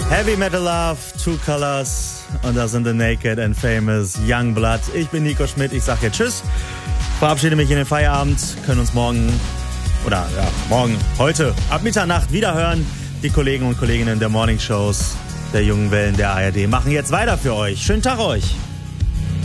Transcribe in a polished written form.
Heavy Metal Love, Two Colors und das sind The Naked and Famous Young Blood. Ich bin Nico Schmidt, ich sag jetzt Tschüss, verabschiede mich in den Feierabend, können uns heute ab Mitternacht wiederhören. Die Kollegen und Kolleginnen der Morning Shows der Jungen Wellen der ARD machen jetzt weiter für euch. Schönen Tag euch.